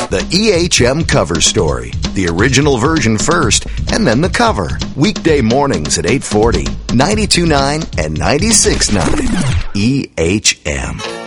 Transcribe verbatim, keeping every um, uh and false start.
The E H M Cover Story. The original version first, and then the cover. Weekday mornings at eight forty, ninety-two point nine and ninety-six point nine. E H M.